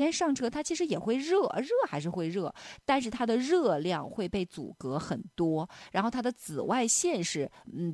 员上车它其实也会热还是会热，但是它的热量会被阻隔很多，然后它的紫外线是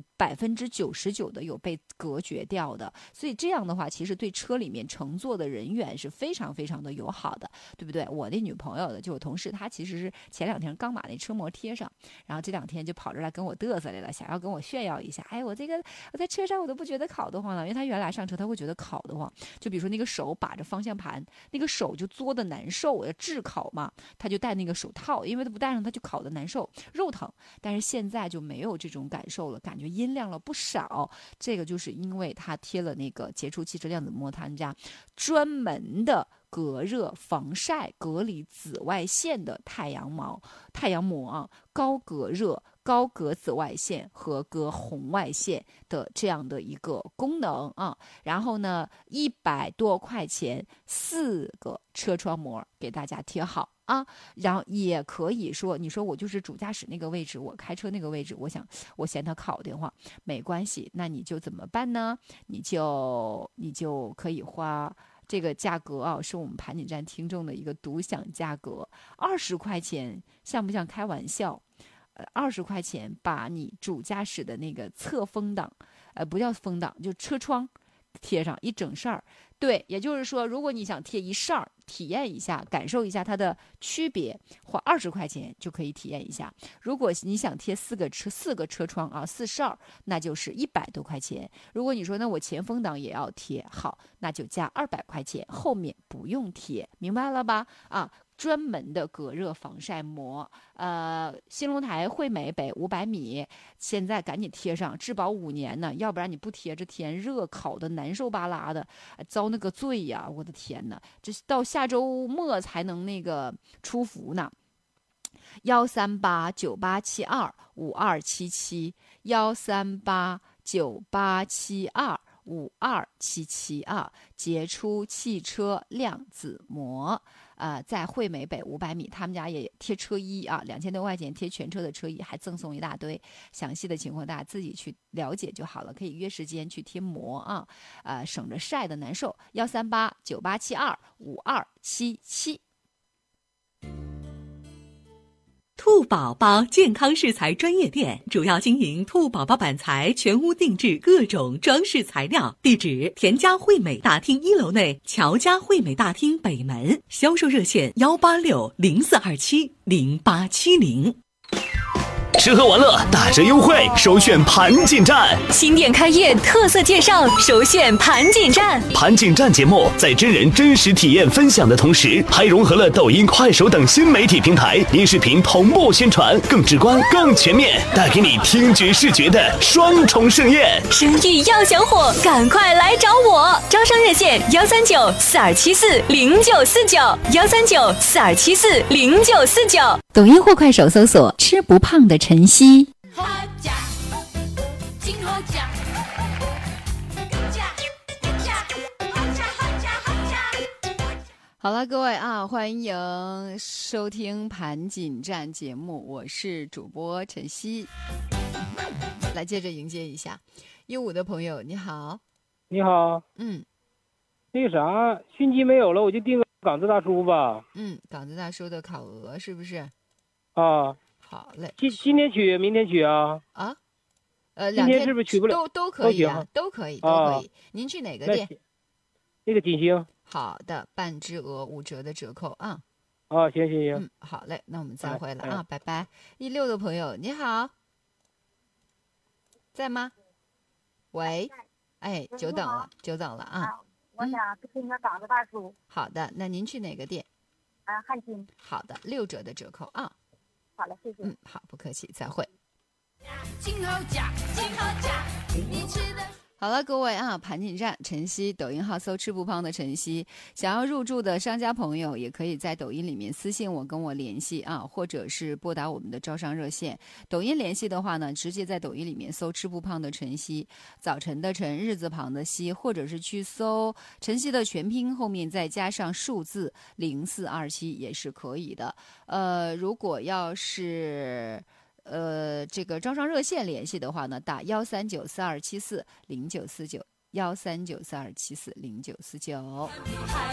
99%的有被隔绝掉的，所以这样的话其实对车里面乘坐的人员是非常非常的友好的，对不对？我那女朋友的就我同事，她其实是前2天刚把那车膜贴上，然后这2天就跑着来跟我嘚瑟来了，想要跟我炫耀一下，哎，我在车上我都不觉得烤得慌了，因为她原来上车她会觉得烤得慌，就比如说那个手把着方向盘，那个手就作的难受，要炙烤嘛，她就戴那个手套，因为她不戴上她就烤的难受，肉疼。但是现在就没有这种感受了，感觉阴亮了不少。这个就是因为它贴了那个杰出汽车量子膜他们家专门的隔热防晒隔离紫外线的太阳膜啊，高隔热高隔紫外线和隔红外线的这样的一个功能啊。然后呢，100多块钱4个车窗膜给大家贴好啊，然后也可以说，你说我就是主驾驶那个位置，我开车那个位置，我嫌它烤的话，没关系，那你就怎么办呢？你就可以花这个价格啊，是我们盘锦站听众的一个独享价格，20块钱，像不像开玩笑？20块钱把你主驾驶的那个侧风挡，不叫风挡，就车窗贴上一整扇儿。对，也就是说，如果你想贴一扇儿，体验一下，感受一下它的区别，花20块钱就可以体验一下。如果你想贴4个车窗啊，4扇儿，那就是100多块钱。如果你说那我前风挡也要贴，好，那就加200块钱，后面不用贴，明白了吧？啊。专门的隔热防晒膜，新龙台惠美北500米，现在赶紧贴上，质保5年呢，要不然你不贴，这天热烤的难受巴拉的，遭那个罪呀！我的天哪，这到下周末才能那个出服呢。13898725277，13898725277啊，杰出汽车量子膜。在惠美北500米，他们家也贴车衣啊，2000多块钱贴全车的车衣，还赠送一大堆。详细的情况大家自己去了解就好了，可以约时间去贴膜啊，省着晒的难受。13898725277。 兔宝宝健康饰材专业店主要经营兔宝宝板材全屋定制各种装饰材料，地址田家惠美大厅1楼内乔家惠美大厅北门，销售热线18604270870。 吃喝玩乐打折优惠，首选盘锦站。 新店开业特色介绍，首选盘锦站。 盘锦站节目在真人真实体验分享的同时，还融合了抖音、快手等新媒体平台音视频同步宣传，更直观、更全面，带给你听觉视觉的双重盛宴。 生意要想火，赶快来找我！招商热线13942740949，13942740949。 抖音或快手搜索吃不胖的晨曦。好了，各位啊，欢迎收听盘锦站节目，我是主播晨曦。来接着迎接一下15的朋友，你好。 你好。那个啥，熏鸡没有了，我就订个港子大叔吧。 港子大叔的烤鹅是不是？ 啊， 好嘞。 今天取，明天取啊？ 啊， 今天是不是取不了？ 都可以啊，都可以。您去哪个店？ 那个锦星。 好的，半只鹅5折的折扣啊。 行。 好嘞，那我们再会了啊，拜拜。16的朋友，你好，在吗？喂，哎，久等了啊。 我想订个港子大叔。 好的，那您去哪个店？ 汉津。 好的，6折的折扣啊。 好了，谢谢。 好，不客气，再会。好了，各位啊，盘锦站晨曦，抖音号搜吃不胖的晨曦，想要入驻的商家朋友也可以在抖音里面私信我，跟我联系啊，或者是拨打我们的招商热线。抖音联系的话呢，直接在抖音里面搜吃不胖的晨曦，早晨的晨，日字旁的曦，或者是去搜晨曦的全拼后面再加上数字0427也是可以的。如果要是这个招商热线联系的话呢，打13942740949，13942740949。